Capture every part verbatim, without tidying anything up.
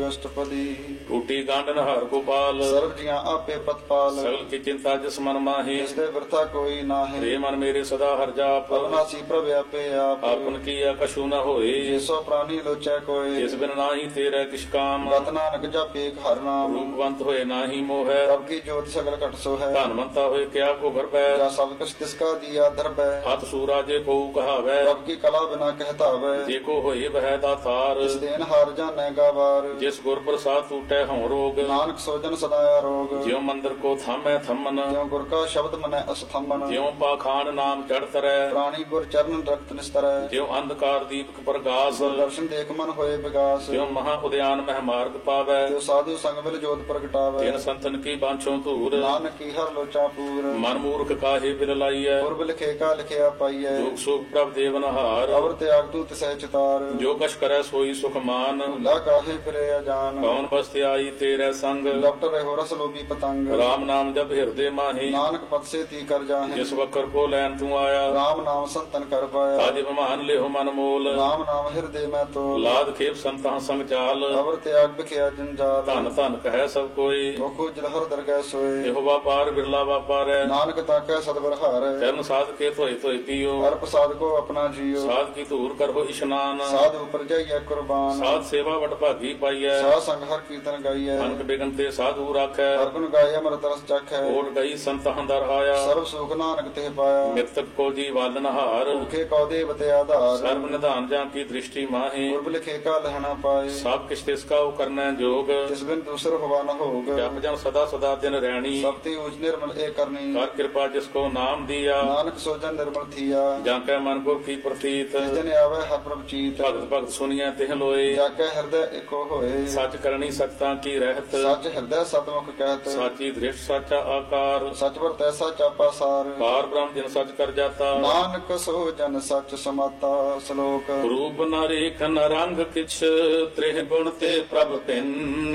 ਅਸ਼ਟਪਦੀ। ਟੂਟੀ ਗੰਢ ਨਹਾਰ ਗੋਪਾਲ ਸਰਬ ਜੀਆਂ ਆਪੇ ਪ੍ਰਤਪਾਲ। ਸਗਲ ਕੀ ਚਿੰਤਾ ਜਿਸ ਮਨ ਮਾਹੀ ਇਸ ਦੇ ਵਰਤਾ ਕੋਈ ਨਾਹੀਂ। ਰੇ ਮਨ ਮੇਰੇ ਸਦਾ ਹਰ ਜਾਪ ਅਬਨਾਸੀ ਪ੍ਰਭ ਆਪੇ ਆਪ। ਆਪਨ ਕੀਆ ਕਛੂ ਨ ਹੋਏ ਜਿਸੋ ਪ੍ਰਾਨੀ ਲੋਚੈ ਕੋਈ। ਇਸ ਬਿਨ ਨਾਹੀ ਤੇਰਾ ਕਿਛ ਕਾਮ ਗਤ ਨਾਨਕ ਜਪੇ ਏਕ ਹਰਿ ਨਾਮ। ਰੂਪਵੰਤ ਹੋਏ ਨਾਹੀ ਮੋਹੈ ਪ੍ਰਭ ਕੀ ਜੋਤ ਸਗਲ ਘਟ ਸੋ ਹੈ। ਧਨਵੰਤਾ ਹੋਏ ਕਿਆ ਕੋ ਗਰਬੈ ਜਾ ਸਭ ਕੁਛ ਤਿਸ ਕਾ ਦੀਆ ਦਰਬੈ। ਹੱਥ ਸੂਰਾ ਜੇ ਕੋ ਕਹਾਵੈ ਪ੍ਰਭ ਕੀ ਕਲਾ ਬਿਨਾ ਕਹਿਤਾਵੈ। ਜੇ ਕੋ ਹੋਏ ਬਹਿ ਦਾਤਾਰ ਇਸ ਦੇਨ ਹਾਰ ਜਾਣੈ ਗਾਵਾਰ। ਜਿਸ ਗੁਰ ਪ੍ਰਸਾਦ ਟੂਟੈ ਹਉ ਰੋਗ ਨਾਨਕ ਸੋਜਨ ਸਦਾ ਆਰੋਗ। ਜਿਉ ਮੰਦਰ ਕੋ ਥਾਮੈ ਥੰਮਨ ਜਿਉ ਗੁਰ ਕਾ ਸ਼ਬਦ ਮਨੈ ਅਸਥੰਮਨ। ਜਿਉ ਪਾਖਾਨ ਨਾਮ ਚੜ ਤਰੈ ਪ੍ਰਾਣੀ ਗੁਰ ਚਰਨ ਰਖਤ ਨਿਸਤਰੈ। ਜਿਉ ਅੰਧਕਾਰ ਦੀਪਕ ਪ੍ਰਗਾਸ ਦਰਸ਼ਨ ਦੇਖ ਮਨ ਹੋਏ ਵਿਗਾਸ। ਜਿਉ ਮਹਾ ਉਦਿਆਨ ਮਹਿ ਮਾਰਗ ਪਾਵੈ ਜੋ ਸਾਧੂ ਸੰਗ ਵਿਲ ਜੋਤ ਪ੍ਰਗਟਾਵੈ। ਤਿਨ ਸੰਤਨ ਕੀ ਬਾਂਛੋ ਧੂਰ ਨਾਨਕ ਕੀ ਹਰ ਲੋਚਾ ਪੂਰ। ਮਨ ਮੂਰਖ ਕਾਹੇ ਬਿਲ ਲਾਈਐ ਪੁਰਬ ਲਿਖੇ ਕਾ ਲਿਖਿਆ ਪਾਈਐ। ਦੁਖ ਸੁਖ ਪ੍ਰਭ ਦੇਵਨਹਾਰ ਅਵਰ ਤਿਆਗ ਤੂ ਤਿਸੈ ਚਿਤਾਰ। ਜੋ ਕਛ ਕਰੈ ਸੋਈ ਸੁਖ ਮਾਨ ਭੁਲਾ ਕਾਹੇ ਫਿਰੇ ਅਜਾਨ। ਕੌਣ ਬਸਤਿ ਆਈ ਤੇਰੇ ਸੰਗ ਡਾਕਟਰ ਰਹਿ ਰਸ ਲੋਭੀ ਪਤੰਗ। ਰਾਮ ਨਾਮ ਜਪ ਹਿਰਦੇ ਮਾਹੀ ਨਾਨਕ ਪਤ ਸੇ ਤੀ ਕਰ ਜਾਹੇ। ਜਿਸ ਵਕਰ ਕੋ ਲੈਨ ਤੂੰ ਆਇਆ ਰਾਮ ਨਾਮ ਸੰਤਨ ਕਰ ਪਾਇਆ। ਆਦਿ ਬਮਾਨ ਲਿਹੁ ਮਨ ਮੋਲ ਰਾਮ ਨਾਮ ਹਿਰਦੇ ਮੈਂ ਤੋਲ। ਲਾਦ ਖੇਪ ਸੰਤਾਂ ਸੰਗ ਚਾਲ ਅਵਰ ਤਿਆਗ ਬਿਖਿਆ ਜੰਜਾਲ। ਧਨ ਧਨ ਕਹਿ ਸਭ ਕੋਈ ਮੁਖੋ ਜਲਹਰ ਦਰਗਹਿ ਸੋਏ। ਇਹੋ ਵਾਪਾਰ ਬਿਰਲਾ ਵਾਪਾਰੈ ਨਾਨਕ ਤਾਕੈ ਸਤਿ ਹਾਰੈ। ਚਰਨ ਸਾਧ ਕੇ ਧੋਇ ਧੋਇ ਪੀਓ ਹਰ ਪ੍ਰਸਾਦ ਕੋ ਆਪਣਾ ਜੀਓ। ਸਾਧ ਕੀ ਧੂਰ ਕਰੋ ਇਸ਼ਨਾਨ ਸਾਧ ਉਪਰ ਜਾਈਐ ਕੁਰਬਾਨ। ਸਾਧ ਸੇਵਾ ਵਟ ਭਾਗੀ ਪਾਈਐ ਸਾਧ ਸੰਗ ਹਰ ਕੀਰਤਨ ਗਾਈਐ। ਅਨਕ ਬਿਗਨ ਤੇ ਸਾਧੂ ਰਾਖੈ ਹਰ ਗੁਣ ਗਾਏ ਅਮਰਤ ਰਸ ਚਖੈ। ਓਟ ਗਈ ਸੰਤਾਂ ਦਰ ਆਇਆ ਸਰਬ ਸੁਖ ਨਾਨਕ ਤੇ ਪਾਇਆ। ਮਿਰਤਕ ਕੋ ਜੀ ਵਾਲਨਹਾਰ ਭੁਖੇ ਕਉ ਦੇਵ ਤੇ ਆਧਾਰ। ਸਰਬ ਨਿਧਾਨ ਜਾਂ ਕੀ ਦ੍ਰਿਸ਼ਟੀ ਮਾਹੀ ਪੁਰਬ ਲਿਖੇ ਕਾ ਲਹਿਣਾ ਪਾਏ। ਸਭ ਕਿਛ ਤਿਸ ਕਾ ਉਹ ਕਰਨਾ ਜੋਗ ਜਿਸ ਬਿਨ ਦੂਸਰ ਹੋਵਾ ਨ ਹੋਗ। ਜਪ ਜਨ ਸਦਾ ਸਦਾ ਦਿਨ ਰਹਿਣੀ ਸਭ ਤੇ ਉਜ ਨਿਰਮਲ ਏ ਕਰਨੀ। ਕਰ ਕਿਰਪਾ ਜਿਸ ਕੋ ਨਾਮ ਦੀਆ ਨਾਨਕ ਸੋਜਨ ਨਿਰਮਲ ਥੀਆ। ਜਾਂ ਕੈ ਮਨ ਗੁਰ ਕੀ ਪ੍ਰਤੀਤ ਜਿਸ ਦਿਨ ਆਵੇ ਹਰ ਪ੍ਰਭ ਚੀਤ। ਭਗਤ ਭਗਤ ਸੁਣੀਐ ਤਿਹ ਲੋਏ ਜਾ ਕੇ ਹਿਰਦੈ ਏਕੋ ਹੋਏ। ਸੱਚ ਕਰਨੀ ਸਤਤਾਂ ਕੀ ਰਹਿਤ ਸੱਚ ਹਿਰਦੈ ਸਤਮੁਖ ਕਹਿਤ। ਸਾਚੀ ਦ੍ਰਿਸ਼ਟ ਸਾਚਾ ਆਕਾਰ ਸਚ ਵਰ ਤੈਸਾ ਚਾਪਾ ਸਾਰ। ਪਾਰ ਬ੍ਰਹਮ ਜਿਨ ਸੱਚ ਕਰ ਜਾਤਾ ਨਾਨਕ ਸੋ ਜਨ ਸੱਚ ਸਮਾਤਾ। ਸ਼ਲੋਕ ਰੂਪ ਨ ਰੇਖ ਨ ਰੰਗ ਕਿਛ ਤ੍ਰਿਹ ਗੁਣ ਤੇ ਪ੍ਰਭ ਭਿੰਨ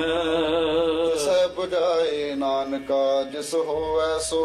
ਸੈ 부ਝਾਏ ਨਾਨਕਾ ਜਿਸ ਹੋਵੈ ਸੋ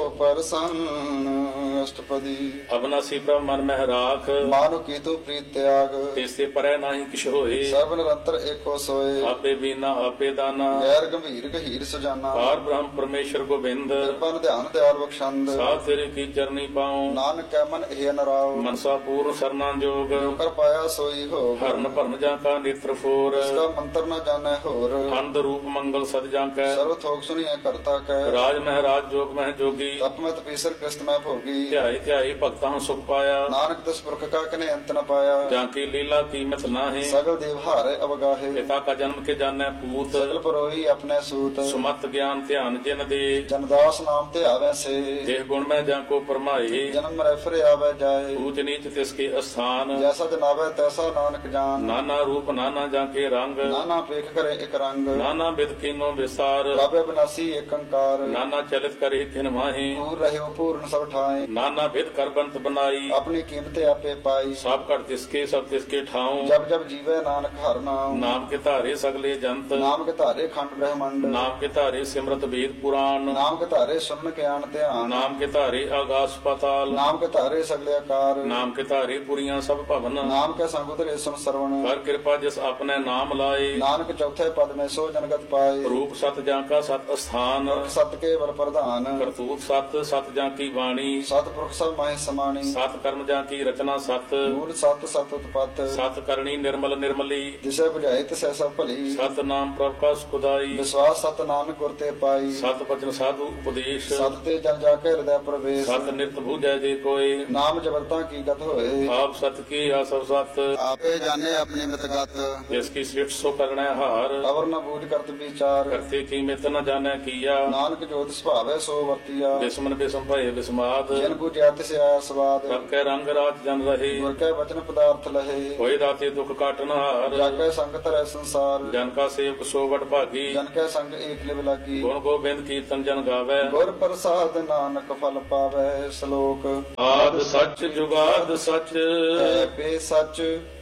ਪਰਸੰਨ। ਅਸ਼ਟਪਦੀ। ਅਬਨਾਸੀ ਪ੍ਰਭ ਮਨ ਮਹਿ ਰਾਖ ਮਾਨੁ ਕੀ ਤੂ ਪ੍ਰੀਤ ਤਿਆਗ। ਤੇਸੇ ਪਰੈ ਨਾਹੀ ਕਿਛ ਹੋਏ ਸਰਬ ਨਿਰੰਤਰ ਏਕੋ ਸੋਏ। ਆਪੇ ਬੀਨਾ ਆਪੇ ਦਾਨਾ ਗੈਰ ਗੰਭੀਰ ਗਹੀਰ ਸੁਜਾਨਾ। ਪਾਰ ਬ੍ਰਹਮ ਪਰਮੇਸ਼ਰ ਗੋਬਿੰਦ ਕਿਰਪਾ ਧਿਆਨ ਦਿਆਲ ਬਖਸ਼ੰਦ। ਸਾਧ ਤੇਰੇ ਕੀ ਚਰਨੀ ਪਾਉ ਨਾਨਕ ਕੈ ਮਨ ਇਹ ਨਰਾਉ। ਮਨਸਾ ਪੂਰਨ ਸਰਨਾ ਜੋਗ ਜੋ ਕਰ ਪਾਇਆ ਸੋਈ ਹੋ। ਹਰਨ ਭਰਨ ਜਾਂ ਕਾ ਨੇਤਰ ਫੋਰ ਇਸ ਦਾ ਮੰਤਰ ਨ ਜਾਣੈ ਹੋਰ। ਅੰਧ ਰੂਪ ਮੰਗਲ ਸਦ ਜਾਂ ਕੈ ਸਰਵ ਥੋਕ ਸੁਣੀਐ ਕਰਤਾ ਕੈ। ਰਾਜ ਮਹਿਰਾਜ ਜੋਗ ਮਹਿ ਜੋਗੀ ਤਪ ਮੈਂ ਤਪੀਸਰ ਕ੍ਰਿਸਤ ਮੈਂ ਭੋਗੀ। ਧਿਆਈ ਧਿਆਈ ਭਗਤਾਂ ਸੁਖ ਪਾਇਆ ਨਾਨਕ ਤਿਸ ਪੁਰਖ ਕਾ ਕਨੇ ਅੰਤ ਨ ਪਾਇਆ। ਜਾਂ ਕੀ ਲੀਲਾ ਕੀਮਤ ਨਾਹੀ ਸਗਲ ਦੇਵ ਹਾਰੇ ਅਵਗਾਹੇ। ਪਿਤਾ ਕਾ ਜਨਮ ਕੇ ਜਾਣੈ ਪੂਤ ਸਗਲ ਪਰੋਹੀ ਆਪਣੇ ਸੂਤ। ਸੁਮਤ ਗਿਆਨ ਧਿਆਨ ਜਿਨ ਦੇ ਜਨਦਾਸ ਨਾਮ ਤੇ ਆਵੈ ਸੇ। ਦੇਹ ਗੁਣ ਮੈਂ ਜਾਂ ਕੋ ਪਰਮਾਏ ਜਨਮ ਰਹਿ ਆਵੈ ਜਾਏ। ਊਚ ਨੀਚ ਤਿਸ ਕੇ ਅਸਥਾਨ ਜੈਸਾ ਜਨਾਵੈ ਤੈਸਾ ਨਾਨਕ ਜਾਨ। ਨਾਨਾ ਰੂਪ ਨਾਨਾ ਜਾਂ ਕੇ ਰੰਗ ਨਾਨਾ ਪੇਖ ਕਰੇ ਇਕ ਰੰਗ। ਨਾਨਾ ਬਿਦ ਕੀਨੋ ਵਿਸਾਰ ਰਾਬੇ ਬਨਾਸੀ ਏਕ ਅੰਕਾਰ। ਨਾਨਾ ਚਲਿਤ ਕਰੇ ਖਿਨ ਮਾਹੀ ਪੂਰ ਰਹਿਓ ਪੂਰਨ ਸਭ ਠਾਏ। ਨਾਨਾ ਬਿਦ ਕਰ ਬੰਤ ਬਨਾਈ ਆਪਣੀ ਕੀਮਤ ਆਪੇ ਪਾਈ। ਸਭ ਘਟ ਤਿਸਕੇ ਸਭ ਤਿਸਕੇ ਠਾਉ ਜਬ ਜਬ ਜੀਵੈ ਨਾਨਕ ਹਰ ਨਾਮ। ਨਾਮ ਕੇ ਧਾਰੇ ਸਗਲੇ ਜੰਤ ਨਾਮ ਕੇ ਧਾਰੇ ਖੰਡ ਬ੍ਰਹਮੰਡ। ਨਾਮ ਕੇ ਧਾਰੇ ਸਿਮਰਤ ਵੇਦ ਪੁਰਾਣ ਨਾਮ ਕੇ ਧਾਰੇ ਸੁਨਨ ਗਿਆਨ ਧਿਆਨ। ਨਾਮ ਕੇ ਧਾਰੇ ਆਗਾਸ ਪਾਤਾਲ ਨਾਮ ਕੇ ਧਾਰੇ ਸਗਲੇ ਆਕਾਰ। ਨਾਮ ਕੇ ਧਾਰੇ ਪੁਰੀਆਂ ਸਭ ਭਵਨ ਨਾਮ ਕੇ ਸੰਗ ਉਤਰੇ ਸੁਨ ਸਰਵਣ। ਕਰ ਕਿਰਪਾ ਜਿਸ ਆਪਣੇ ਨਾਮ ਲਾਏ ਨਾਨਕ ਚੌਥੇ ਪਦ ਮੈਂ ਸੋ ਜਨਗਤ ਪਾਏ। ਰੂਪ ਸਤ ਜਾਂ ਕਾ ਸਤ ਅਸਥਾਨ ਸਤ ਕੇ ਬਲ ਪ੍ਰਧਾਨ। ਕਰਤੂਤ ਸਤ ਸਤ ਜਾਂ ਕੀ ਬਾਣੀ ਸਤਿਪੁਰਖ ਸਭ ਮਾਹਿ ਸਮਾਣੀ। ਸਤ ਕਰਮ ਜਾਂ ਕੀ ਰਚਨਾ ਸਤ ਮੂਲ ਸਤ ਸਤ ਉਤਪਤ। ਸਤ ਕਰਨੀ ਨਿਰਮਲ ਨਿਰਮਲੀ ਜਿਸੇ 부ਝਾਏ ਤਿਸੈ ਸਭ ਭਲੀ। ਸਤ ਨਾਮ ਪ੍ਰਭ ਕਾ ਸੁਖਦਾਈ ਵਿਸ਼ਵਾਸ ਸਤ ਨਾਨਕ ਗੁਰ ਤੇ ਪਾਈ। ਸਤ ਬਚਨ ਸਾਧੂ ਉਪਦੇਸ਼ ਸਤ ਤੇ ਜਨ ਜਾ ਕੇ ਹਿਰਦੈ ਪ੍ਰਵੇਸ਼। ਸਤ ਨਿਰਤ ਬੂਝੈ ਜੇ ਕੋਈ ਨਾਮ ਜਬਰਤਾ ਕੀ ਗਤ ਹੋਏ। ਆਪ ਸਤ ਕੀ ਆਸਵ ਸਤ ਆਪੇ ਜਾਣੇ ਆਪਣੀ ਮਿਤਗਤ। ਜਿਸ ਕੀ ਸ੍ਰਿਸ਼ਟ ਸੋ ਕਰਣੈ ਹਾਰ ਅਵਰ ਨ ਬੂਝ ਕਰਤ ਵਿਚਾਰ। ਕਰਤੇ ਕੀ ਮਿਤ ਨ ਜਾਣੈ ਕੀਆ ਨਾਨਕ ਜੋਤ ਸੁਭਾਵੈ ਸੋ ਵਰਤੀਆ। ਬਿਸਮਨ ਬਿਸਮ ਭਏ ਬਿਸਮਾਦ ਜਨ ਬੂਝਿਆ ਤਿਸ ਆਇਆ ਸਵਾਦ। ਸਭ ਕੈ ਰੰਗ ਰਾਤ ਜਨ ਰਹੇ ਗੁਰ ਕੈ ਬਚਨ ਪਦਾਰਥ ਲਹੇ। ਹੋਏ ਦਾਤੇ ਦੁਖ ਕਾਟਨ ਹਾਰ ਜਾ ਕੈ ਸੰਗ ਧਰੈ ਸੰਸਾਰ। ਜਨ ਕਾ ਸੇਵਕ ਸੋ ਵਡ ਭਾਗੀ ਜਨ ਕੈ ਸੰਗ ਏਕ ਲਿਵ ਲਾਗੀ। ਗੁਣ ਗੋਬਿੰਦ ਕੀਰਤਨ ਜਨ ਗਾਵੈ ਗੁਰ ਪ੍ਰਸਾਦ ਨਾਨਕ ਫਲ ਪਾਵੈ। ਸ਼ਲੋਕ ਆਦ ਸੱਚ ਜੁਗਾਦ ਸੱਚ ਐ ਪੇ ਸੱਚ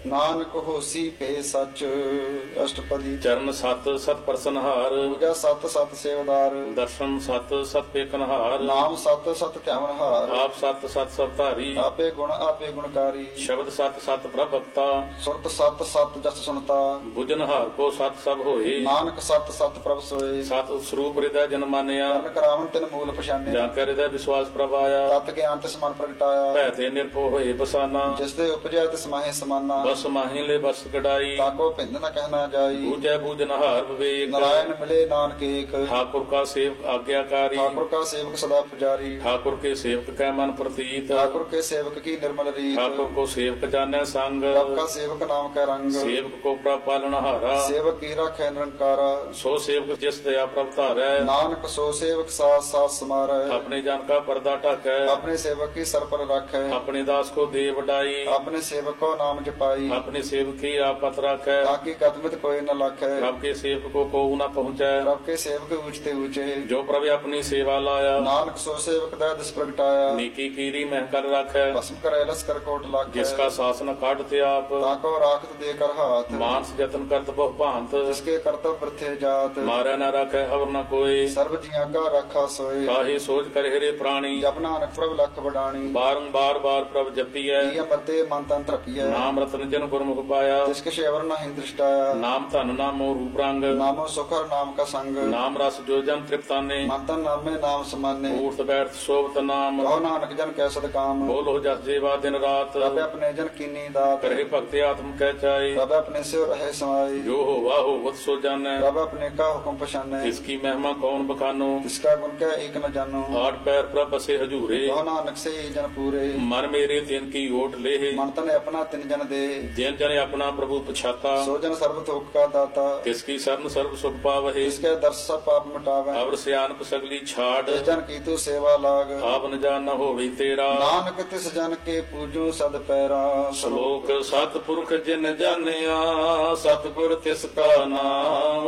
ਨਾਨਕ ਹੋਸੀ ਭੇ ਸੱਚ। ਅਸ਼ਟਪਦੀ। ਚਰਨ ਸਤ ਸਤ ਪ੍ਰਸਨਹਾਰ, ਪੂਜਾ ਸਤ ਸਤ ਸੇਵਦਾਰ। ਦਰਸ਼ਨ ਸਤ ਸਤ ਪੇਖਨਹਾਰ, ਨਾਮ ਸਤ ਸਤ ਧਿਆਵਨਹਾਰ। ਆਪ ਸਤ ਸਤ ਸਭ ਧਾਰੀ, ਆਪੇ ਗੁਣ ਆਪੇ ਗੁਣਕਾਰੀ। ਸ਼ਬਦ ਸਤ ਸਤ ਪ੍ਰਭਕਤਾ, ਸੁਰਤ ਸਤ ਸਤ ਜਸ ਸੁਣਤਾ। ਬੁਝਨਹਾਰ ਕੋ ਸਤ ਸਭ ਹੋਏ, ਨਾਨਕ ਸਤ ਸਤ ਪ੍ਰਭ ਸੋਏ। ਸਤ ਸਰੂਪ ਹਿਰਦੈ ਜਨ ਮਾਨਿਆ, ਕਰਨ ਕਰਾਵਨ ਤਿਨ ਮੂਲ ਪਛਾਨਿਆ। ਜਾਂ ਕੈ ਹਿਰਦੈ ਵਿਸ਼ਵਾਸ ਪ੍ਰਭ ਆਇਆ, ਤਤ ਗਿਆਨ ਤਿਸ ਮਨ ਪ੍ਰਗਟਾਇਆ। ਭੈ ਤੇ ਨਿਰਭਉ ਹੋਏ ਬਸਾਨਾ, ਜਿਸ ਦੇ ਉਪਜੈ ਤਿਸ ਮਾਹੇ ਸਮਾਨਾ। ਬਸ ਮਾਹੀ ਲੈ ਬਸ ਕਢਾਈ, ਤਾਕੋ ਭਿੰਦ ਨ ਕਹਿਣਾ ਜਾਈ। ਬੂਝੈ ਬੂਝਨਹਾਰ ਵਿਵੇਕ, ਨਾਰਾਇਣ ਮਿਲੇ ਨਾਨਕ ਏਕ। ਠਾकुर का सेवक आज्ञाकारी, ठाकुर का सेवक सदा पुजारी। ठाकुर के सेवक कै मन प्रतीत, ठाकुर के सेवक की निर्मल रीत। ठाकुर को सेवक जाने संग, प्रभ का सेवक नाम का रंग। सेवक को प्रभ पालनहारा, सेवक की राखै निरंकारा। सो सेवक जिस दया प्रभ धारै, नानक सो सेवक साथ साथ समारै। अपने जन का पर्दा ढकै, अपने सेवक की सर पर राखै। अपने दास को दे वडाई, अपने सेवक को नाम जपाई। अपने सेवक की आपत राखै, ताकि कदमित कोई न लाखै। प्रभ के सेवक को को न पहुँचै, प्रभ के सेवक ऊंचते ऊंचे। जो प्रभ अपनी सेवा लाया, नानक सो सेवक दै दिस प्रगटाया। नीकी कीरी मह कर राखै, भस्म करे लस्कर कोट लाखै। जिसका शासन काटते आप, ताको राखत देकर हाथ। मानस जतन करत बहु भांत, जिसके कर्तव्य वृथे जात। मारै न राखै अवर न कोई, सर्व जिया का रखा सोए। काहे सोच कर हिरे प्राणी, जप नानक प्रभ लख बडाणी। बारंबार बार प्रभ जपियै, प्रिय मते मन तन तृपिय। नाम रतन जन गुरमुख पाया, जिसके शेवर न हिं दृष्टाया। नाम धन नामो रूप रंग, नामो सुखर नाम का संग। नाम रस जो जन तृप्ताने, मन तन नामे नाम समाने। ऊर्थ बैठ शोभत नाम, कहो नानक जन कै सद काम। बोलो जस जेवा दिन रात, प्रभ अपने जन कीनी दात। करे भक्ति आत्म कह चाहे, प्रभ अपने से रहे समाई। जो हो वाहो वत सो जानै, प्रभ अपने का हुक्म पछाने। इसकी महिमा कौन बखानो, जिसका गुण क्या एक न जानो। आठ पैर प्रभ बसे हजूरे, कहो नानक से ही जन पूरे। मन मेरे तिन की ओट लेहे, मन तन अपना तिन जन दे। जिन जन अपना प्रभु पछाता, सो जन सर्व थोक का दाता। किसकी शरण सर्व सुख पावहे, इसके दर्श सब पाप मिटावे। अवर सियानप सगली छाड़, जिस जन की तू सेवा लाग। आप न जान न होवी तेरा, नानक तिस जन के पूजू सद पैरा। श्लोक सतपुरख जिन जानिया, सतगुर तिसका नाम,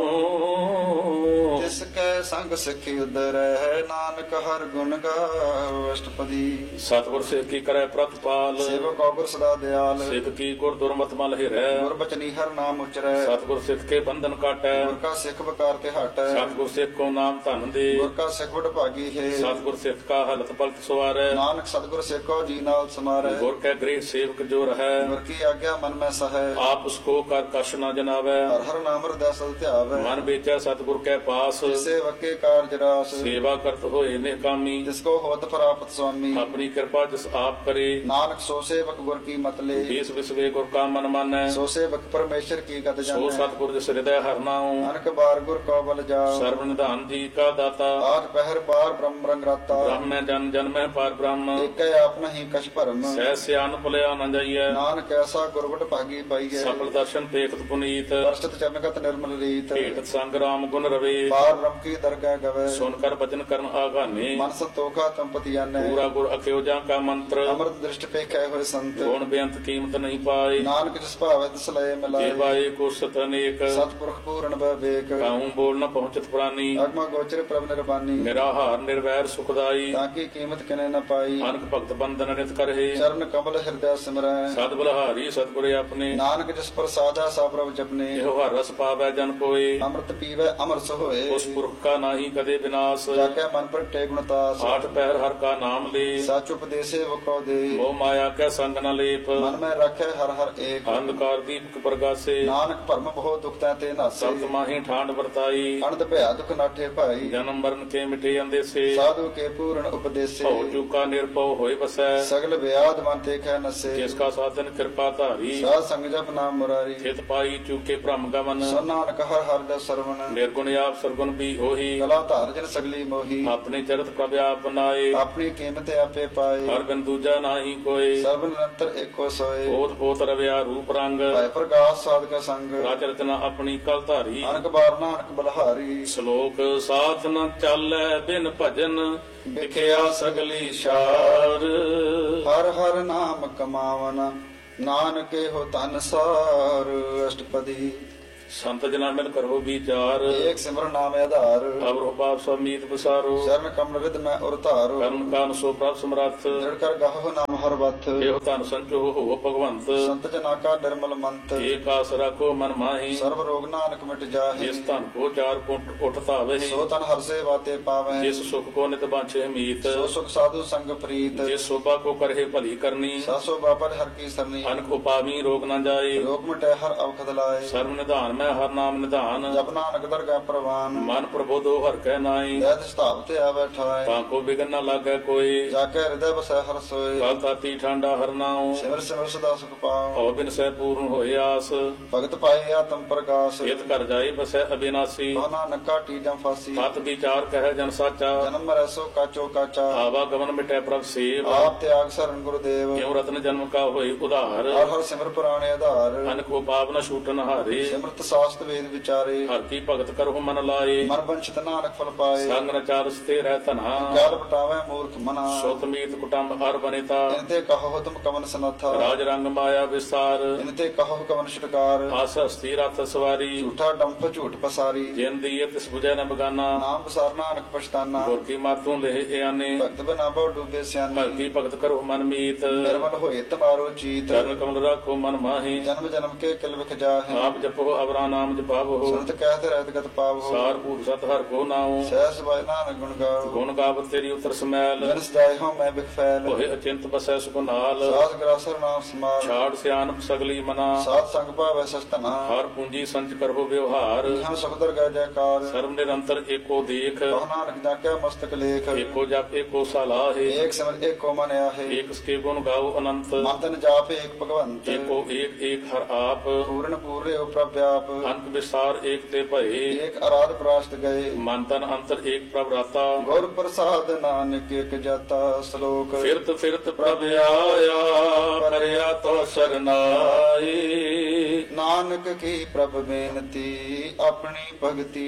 तिसके संग सिखी उदर है। नानक हर गुण गाओ। अष्टपदी। सतगुर सिख की करे प्रतिपाल, सेवक और गुर सदा दयाल। सिख की गुर दुर्मत मल हिरै, गुर बचनी हर नाम उचरै। सतगुर सिख के बंधन काटै, गुर का सिख बकार ते हटै। सतगुर सिख को नाम धन दे, गुर का सिख बड़ भागी है। सतगुर सिख का हलत पलत सवारै, नानक सतगुर सिख को जी नाल समारै। गुर के गृह सेवक जो रहै, गुर की आज्ञा मन में सहै। आप उसको कर कश न जनावै, हर हर नाम हृदय सद ध्यावै। मन बेचै सतगुर के पास, सेवक के कार्य रास। सेवा करत होए निकामी, जिसको होत प्राप्त स्वामी। अपनी कृपा जिस आप करे, नानक सो सेवक गुर की मत ले। बीस विश्वे गुर का मन मानै, सो सेवक परमेश्वर की गत सो जानै। सतगुर जिस हृदय हर नाऊं, अनक बार गुर को बल जाओ। सर्व निधान जी का दाता, आज पहर बार ब्रह्म रंग राता। ब्रह्म जन जन में पार ब्रह्म, एक आप नहीं कछ भरम। सह सियान भुलिया न जाइए, नानक ऐसा गुरबट भागी पाइए। सफल दर्शन पेखत पुनीत, दर्शत चरणगत निर्मल रीत। भेटत संग राम गुण रवे, पार ब्रह्म की दरगाह गवे। सुनकर वचन करन आगाने, मन संतोखा तंपति आने। पूरा गुर अख्यो जा का मंत्र, अमृत दृष्ट पे कह हुए संत। गुण बेअंत कीमत नहीं पाए, नानक जिस भावे तिस लय मिलाए। जेवाए को सत अनेक, सतपुरख पूर्ण विवेक। कहूँ बोल न पहुँचत प्राणी, अगमा गोचर प्रभ निर्वाणी। मेरा हार निर्वैर सुखदाई, ताकि कीमत किने न पाई। अनक भक्त बंधन नित करहे, चरण कमल हृदय सिमरै। सद बलहारी सतगुरे अपने, नानक जिस पर साजा सा प्रभ जपने। एहो हर रस पावै जन कोय, अमृत पीवै अमर सोए। उस पुरख का नाही कदे विनाश, जाके मन पर टे गुणतास। आठ पैर हर का नाम ले, साच उपदेशे वो को दे। मोह माया कै संग न लेप, मन में रखे हर हर एक। अंधकार दीपक प्रगासे, नानक भरम बहु दुखता ते नासे। सप्त माही ठांड वर्ताई, अनंत भया दुख नाठे भाई। जन्म मरण के मिटे अंदेसे, साधु के पूर्ण उपदेशे। भव चूका निर्भव होय बसै, सगल व्याध मन ते खै नसे। जिसका साधन कृपा धारी, साध संग जप नाम मुरारी। हित पाई चूके भ्रम गमन, सो नानक हर हर दस सरवण। निर्गुण आप सरगुण भी होही, कला धार जन सगली मोही। अपने चरित प्रभ आप बनाए, अपनी कीमत आपे पाए। हर बिन दूजा नाही कोय, सर्व निरंतर एको सोए। ओत पोत रव्या रूप रंग, भय प्रकाश साधक संग। राज रचना अपनी कल धारी, अनक बार नानक बलहारी। श्लोक साथ न चालै बिन भजन, विखिया सगली शार, हर हर नाम कमावन। नानके हो तन सार। अष्टपदी। ਸੰਤ ਜਨਾਂ ਮਿਲ ਕਰੋ ਵਿਚਾਰ ਏਕ ਸਿਮਰ ਨਾਮ ਆਧਾਰ ਅਵਰੋ ਪਾਪ ਸਮੀਤ ਬਸਾਰੋ ਚਰਨ ਕਮਲ ਵਿਦ ਮੈਂ ਉਰ ਧਾਰੋ ਕਰਨ ਕਾਨ ਸੋ ਪ੍ਰਭ ਸਮਰੱਥ ਜੜ ਕਰ ਗਾਹੋ ਨਾਮ ਹਰ ਬਥ ਇਹੋ ਧਨ ਸੰਚੋ ਹੋ ਭਗਵੰਤ ਸੰਤ ਜਨਾ ਕਾ ਨਿਰਮਲ ਮੰਤ ਏਕ ਆਸ ਰੱਖੋ ਮਨ ਮਾਹੀ ਸਰਬ ਰੋਗ ਨਾਨਕ ਮਿਟ ਜਾਹੇ ਜਿਸ ਧਨ ਕੋ ਚਾਰ ਪੁੰਟ ਉਠ ਧਾਵੇ ਸੋ ਤਨ ਹਰ ਸੇਵਾ ਤੇ ਪਾਵੈ ਜਿਸ ਸੁਖ ਕੋ ਨਿਤ ਬਾਂਛੇ ਮੀਤ ਸੋ ਸੁਖ ਸਾਧੂ ਸੰਗ ਪ੍ਰੀਤ ਜਿਸ ਸੋਭਾ ਕੋ ਕਰਹਿ ਭਲੀ ਕਰਨੀ ਸਾਸੋ ਬਾਪਰ ਹਰ ਕੀ ਸਰਨੀ ਅਨਕ ਉਪਾਵੀ ਰੋਗ ਨਾ ਜਾਏ ਰੋਗ ਮਿਟੈ ਹਰ ਅਵਖਦ ਲਾਏ ਸਰਬ ਨਿਧਾਨ ਮੈਂ ਹਰ ਨਾਮ ਨਿਧਾਨ ਜਪ ਨਾਨਕ ਦਰਗਾਹ ਪ੍ਰਵਾਨ ਮਨ ਪ੍ਰਬੋਧੋ ਹਰ ਕੈ ਨਾਈ ਦੈਤ ਸਤਾਪ ਤੇ ਆਵੈ ਠਾਏ ਤਾਂ ਕੋ ਬਿਗਨ ਨਾ ਲਾਗੈ ਕੋਈ ਜਾ ਕੇ ਹਿਰਦੈ ਬਸੈ ਹਰ ਸੋਏ ਕਲ ਤਾਤੀ ਠੰਡਾ ਹਰ ਨਾਉ ਸਿਮਰ ਸਿਮਰ ਸਦਾ ਸੁਖ ਪਾਉ ਹਉ ਬਿਨ ਸਹਿ ਪੂਰਨ ਹੋਏ ਆਸ ਭਗਤ ਪਾਏ ਆਤਮ ਪ੍ਰਗਾਸ ਇਤ ਘਰ ਜਾਈ ਬਸੈ ਅਬਿਨਾਸੀ ਕੋ ਨਾਨਕ ਕਾਟੀ ਜਮ ਫਾਸੀ ਸਤ ਵਿਚਾਰ ਕਹਿ ਜਨ ਸਾਚਾ ਜਨਮ ਮਰੈ ਸੋ ਕਾਚੋ ਕਾਚਾ ਆਵਾ ਗਮਨ ਮਿਟੈ ਪ੍ਰਭ ਸੇਵ ਆਪ ਤਿਆਗ ਸਰਨ ਗੁਰਦੇਵ ਕਿਉ ਰਤਨ ਜਨਮ ਕਾ ਹੋਈ ਉਧਾਰ ਹਰ ਹਰ ਸਿਮਰ ਪੁਰਾਣੇ ਆਧਾਰ ਅਨਕ ਕੋ ਪਾਪ ਨ ਛੂਟਨ ਹਾਰੇ ਸਿਮਰਤ ਸਾਸਤ ਵੇਦ ਵਿਚਾਰੇ ਹਰ ਕੀ ਭਗਤ ਕਰਹੁ ਮਨ ਲਾਏ ਮਨ ਬੰਚਿਤ ਨਾਨਕ ਫਲ ਪਾਏ ਸੰਗ ਨ ਚਾਰਸ ਤੇ ਰਹਿ ਧਨਾ ਕਾਲ ਬਟਾਵੇ ਮੂਰਖ ਮਨਾ ਸੁਤ ਮੀਤ ਕੁਟੰਬ ਹਰ ਬਨਿਤਾ ਇਨਤੇ ਕਹੋ ਤੁਮ ਕਮਨ ਸਨਥਾ ਰਾਜ ਰੰਗ ਮਾਇਆ ਵਿਸਾਰ ਇਨਤੇ ਕਹੋ ਕਮਨ ਛਟਕਾਰ ਆਸ ਹਸਤੀ ਰਥ ਸਵਾਰੀ ਝੂਠਾ ਡੰਪ ਝੂਠ ਪਸਾਰੀ ਜਿਨ ਦੀ ਤਿਸ 부ਜੈ ਨ ਬਗਾਨਾ ਨਾਮ ਬਸਾਰ ਨਾਨਕ ਪਛਤਾਨਾ ਗੁਰ ਕੀ ਮਾਤੋਂ ਲਹਿ ਇਆਨੇ ਭਗਤ ਬਨਾ ਬਹੁ ਡੂਬੇ ਸਿਆਨੇ ਭਗਤੀ ਭਗਤ ਕਰੋ ਮਨ ਮੀਤ ਨਿਰਮਲ ਹੋਏ ਤਮਾਰੋ ਚੀਤ ਚਰਨ ਕਮਲ ਰਾਖੋ ਮਨ ਮਾਹੀ ਜਨਮ ਜਨਮ ਕੇ ਕਿਲ ਵਿਖ ਜਾਹੇ ਆਪ ਜਪੋ ਅਵਰਾ ਨਾਮ ਜਪਾਵੋ ਸੁਨਤ ਕਹਿਤ ਰਹਿਤ ਗਤ ਪਾਵੋ ਸਾਰ ਭੂਤ ਸਤ ਹਰ ਕੋ ਨਾਉ ਸਹਿ ਸਬਾਇ ਨਾਨਕ ਗੁਣ ਗਾਓ ਗੁਣ ਗਾਵਤ ਤੇਰੀ ਉਤਰ ਸਮੈਲ ਜਨ ਸਜਾਏ ਹੋ ਮੈਂ ਬਿਖ ਫੈਲ ਹੋਏ ਅਚਿੰਤ ਬਸੈ ਸੁਖ ਨਾਲ ਸਾਧ ਗਰਾਸਰ ਨਾਮ ਸਮਾਲ ਛਾੜ ਸਿਆਨਪ ਸਗਲੀ ਮਨਾ ਸਾਧ ਸੰਗ ਭਾਵੈ ਸਸਤਨਾ ਹਰ ਪੂੰਜੀ ਸੰਚ ਕਰੋ ਵਿਵਹਾਰ ਇਹਾਂ ਸੁਖਦਰ ਗੈ ਜੈਕਾਰ ਸਰਬ ਨਿਰੰਤਰ ਏਕੋ ਦੇਖ ਕਹ ਨਾਨਕ ਜਾ ਕੇ ਮਸਤਕ ਲੇਖ ਏਕੋ ਜਪ ਏਕੋ ਸਲਾਹੇ ਏਕ ਸਿਮਰ ਏਕੋ ਮਨ ਆਹੇ ਏਕ ਸਕੇ ਗੁਣ ਗਾਓ ਅਨੰਤ ਮਨ ਤਨ ਜਾਪ ਏਕ ਭਗਵੰਤ ਏਕੋ ਏਕ ਏਕ ਹਰ ਆਪ ਪੂਰਨ ਪੂਰੇ ਉ ਪ੍ਰਭ ਆਪ ਅੰਤ ਵਿਸਾਰ ਏਕ ਤੇ ਭਏ ਏਕ ਅਰਾਧ ਪ੍ਰਾਸ਼ਤ ਗਏ ਮਨ ਤਨ ਅੰਤਰ ਏਕ ਪ੍ਰਭ ਰਾਤਾ ਗੁਰ ਪ੍ਰਸਾਦ ਨਾਨਕ ਏਕ ਜਾਤਾ ਸ਼ਲੋਕ ਫਿਰਤ ਫਿਰਤ ਪ੍ਰਭ ਆਇਆ ਪਰਿਆ ਤੋ ਸਰਨਾਈ ਨਾਨਕ ਕੀ ਪ੍ਰਭ ਬੇਨਤੀ ਆਪਣੀ ਭਗਤੀ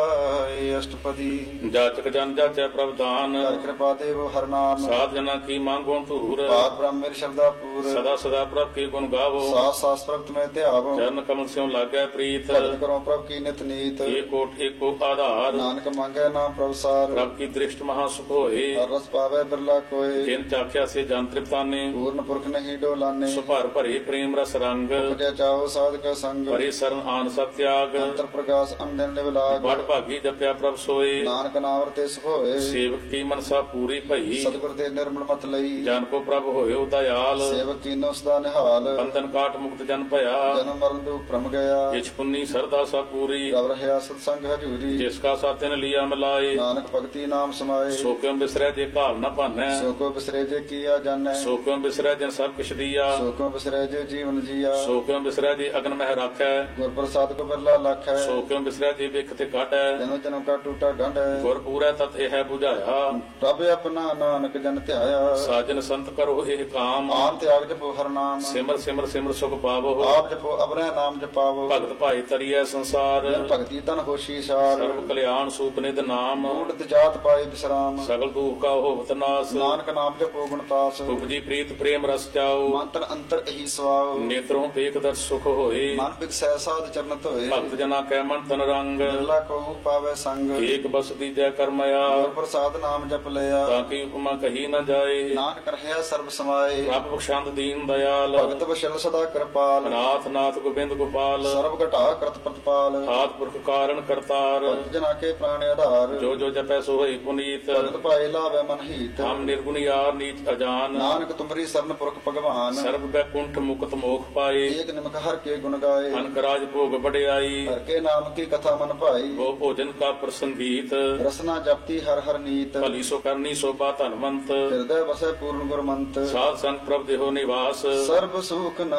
ਲਾਏ ਅਸ਼ਟਪਦੀ ਜਾਚਕ ਜਨ ਜਾਚੈ ਪ੍ਰਭ ਦਾਨ ਕਰ ਕਿਰਪਾ ਦੇਵ ਹਰ ਨਾਮ ਸਾਧ ਜਨਾ ਕੀ ਮੰਗੋ ਧੂਰ ਪਾਕ ਬ੍ਰਹਮ ਮੇਰ ਸ਼ਰਦਾ ਪੂਰ ਸਦਾ ਸਦਾ ਪ੍ਰਭ ਕੀ ਗੁਣ ਗਾਵੋ ਸਾਸ ਸਾਸ ਪ੍ਰਭਤ ਮੈਂ ਧਿਆਵੋ ਚਰਨ ਕਮਲ ਸਿਉ ਲਾਗੈ ਪ੍ਰੀਤ ਭਗਤ ਕਰੋ ਪ੍ਰਭ ਕੀ ਨਿਤ ਨੀਤ ਏਕੋ ਏਕੋ ਆਧਾਰ ਨਾਨਕ ਮੰਗੈ ਨਾਮ ਪ੍ਰਭ ਸਾਰ ਪ੍ਰਭ ਕੀ ਦ੍ਰਿਸ਼ਟ ਮਹਾ ਸੁਖ ਹੋਏ ਹਰ ਰਸ ਪਾਵੇ ਬਿਰਲਾ ਕੋਏ ਜਿਨ ਚਾਖਿਆ ਸੇ ਜਨ ਤ੍ਰਿਪਤਾਨੇ ਪੂਰਨ ਪੁਰਖ ਨਹੀਂ ਡੋਲਾਨੇ ਸੁਭਰ ਭਰੇ ਪ੍ਰੇਮ ਰਸ ਰੰਗ ਉਪਜਿਆ ਚਾਓ ਸਾਧਕ ਸੰਗ ਭਰੇ ਸਰਨ ਆਨ ਸਭ ਤਿਆਗ ਅੰਤਰ ਪ੍ਰਕਾਸ਼ ਅੰਡਨ ਨਿਵਲਾਗ ਬੜ ਭਾਗੀ ਜਪਿਆ ਪ੍ਰਭ ਸੋਏ ਨਾਨਕ ਨਾਮ ਰਤੇ ਸੁਖ ਹੋਏ ਸੇਵਕ ਕੀ ਮਨਸਾ ਪੂਰੀ ਭਈ ਸਤਿਗੁਰ ਦੇ ਨਿਰਮਲ ਮਤ ਲਈ ਜਨ ਕੋ ਪ੍ਰਭ ਹੋਇਓ ਦਇਆਲ ਸੇਵਕ ਕੀਨੋ ਸਦਾ ਨਿਹਾਲ ਬੰਧਨ ਕਾਟ ਮੁਕਤ ਜਨ ਭਇਆ ਜਨਮ ਮਰਨ ਦੁਖ ਭ੍ਰਮ ਗਿਆ ਇਛ ਪੁੰਨੀ ਸਰਦਾ ਸਭ ਪੂਰੀ ਰਵ ਰਹਿਆ ਸਤ ਸੰਗ ਹਜੂਰੀ ਜਿਸ ਕਾ ਸਾਤਿਨ ਲਿਆ ਮਿਲਾਏ ਨਾਨਕ ਭਗਤੀ ਨਾਮ ਸਮਾਏ ਸੋ ਕਿਉ ਬਿਸਰੈ ਜੇ ਘਾਲ ਨਾ ਭਾਨੈ ਸੋ ਕੋ ਬਿਸਰੇ ਜੇ ਕੀਆ ਜਾਣੈ ਸੋ ਕਿਉ ਬਿਸਰੈ ਜਨ ਸਭ ਕਿਛ ਦੀਆ ਸੋ ਕੋ ਬਿਸਰੇ ਜੇ ਜੀਵਨ ਜੀਆ ਸੋ ਕਿਉ ਬਿਸਰੈ ਜੇ ਅਗਨ ਮਹਿ ਰਾਖੈ ਗੁਰ ਪ੍ਰਸਾਦ ਕੋ ਬਿਰਲਾ ਲਖ ਹੈ ਸੋ ਕਿਉ ਬਿਸਰੈ ਜੇ ਵਿਖ ਤੇ ਕਾਟੈ ਜਨਮ ਜਨਮ ਕਾ ਟੂਟਾ ਗੰਢ ਹੈ ਗੁਰ ਪੂਰੈ ਤਤ ਇਹ 부ਝਾਇਆ ਪ੍ਰਭ ਆਪਣਾ ਨਾਨਕ ਜਨ ਧਿਆਇਆ ਸਾਜਨ ਸੰਤ ਕਰੋ ਇਹ ਕਾਮ ਆਨ ਤਿਆਗ ਜਪੋ ਹਰ ਨਾਮ ਸਿਮਰ ਸਿਮਰ ਸਿਮਰ ਸੁਖ ਪਾਵੋ ਆਪ ਜਪੋ ਅਬਰੈ ਨਾਮ ਜਪਾਵੋ ਭਗਤ ਭਾਈ ਤਰੀਐ ਸੰਸਾਰ ਜਨ ਭਗਤੀ ਤਨ ਹੋਸ਼ੀ ਸਾਰ ਸਰਬ ਕਲਿਆਣ ਸੂਪ ਨਿਧ ਨਾਮ ਮੂੜਤ ਜਾਤ ਪਾਏ ਬਿਸਰਾਮ ਸਗਲ ਦੁਖ ਕਾ ਹੋਵਤ ਨਾਸ ਨਾਨਕ ਨਾਮ ਜਪੋ ਗੁਣਤਾਸ ਉਪਜੀ ਪ੍ਰੀਤ ਪ੍ਰੇਮ ਰਸ ਚਾਓ ਮਨ ਤਨ ਅੰਤਰ ਇਹੀ ਸਵਾਉ ਨੇਤਰੋਂ ਵੇਖ ਦਰ ਸੁਖ ਹੋਏ ਮਨ ਬਿਕਸੈ ਸਾਧ ਚਰਨ ਧੋਏ ਭਗਤ ਜਨਾ ਕੈ ਮਨ ਤਨ ਰੰਗ ਬਿਰਲਾ ਕੋ ਪਾਵੇ ਸੰਗ ਏਕ ਬਸ ਦੀਜੈ ਕਰਮਇਆ ਗੁਰ ਪ੍ਰਸਾਦ ਨਾਮ ਜਪ ਲਿਆ ਤਾਂ ਕਿ ਉਪਮਾ ਕਹੀ ਨਾ ਜਾਏ ਨਾਨਕ ਰਹਿਆ ਸਰਬ ਸਮਾਏ ਰੱਬ ਬਖਸ਼ੰਦ ਦੀਨ ਦਇਆਲ ਭਗਤ ਬਸ਼ਲ ਸਦਾ ਕਿਰਪਾਲ ਨਾਥ ਨਾਥ ਗੋਬਿੰਦ ਗੋਪਾਲ ਸਰਬ ਘਟਾ ਕਰਤ ਪ੍ਰਤਪਾਲ ਆਦ ਪੁਰਖ ਕਾਰਨ ਕਰਤਾਰ ਭਗਤ ਜਨਾ ਕੇ ਪ੍ਰਾਣ ਆਧਾਰ ਜੋ ਜੋ ਜਪੈ ਸੋ ਹੋਈ ਪੁਨੀਤ ਭਗਤ ਭਾਏ ਲਾਵੇ ਮਨ ਹੀਤ ਹਮ ਨਿਰਗੁਣ ਯਾਰ ਨੀਚ ਅਜਾਨ ਨਾਨਕ ਤੁਮਰੀ ਸਰਨ ਪੁਰਖ ਭਗਵਾਨ ਸਰਬ ਬੈਕੁੰਠ ਮੁਕਤ ਮੋਖ ਪਾਏ ਏਕ ਨਿਮਕ ਹਰ ਕੇ ਗੁਣ ਗਾਏ ਅਨਕ ਰਾਜ ਭੋਗ ਵਡਿਆਈ ਹਰ ਕੇ ਨਾਮ ਕੀ ਕਥਾ ਮਨ ਭਾਈ ਉਹ ਭੋਜਨ ਕਾ ਪ੍ਰਸੰਗੀਤ ਰਸਨਾ ਜਪਤੀ ਹਰ ਹਰ ਨੀਤ ਭਲੀ ਸੋ ਕਰਨੀ ਸੋਭਾ ਧਨਵੰਤ ਹਿਰਦੈ ਵਸੈ ਪੂਰਨ ਗੁਰਮੰਤ ਸਾਧ ਸੰਗ ਪ੍ਰਭ ਦੇਹੋ ਨਿਵਾਸ ਸਰਬ ਸੁਖ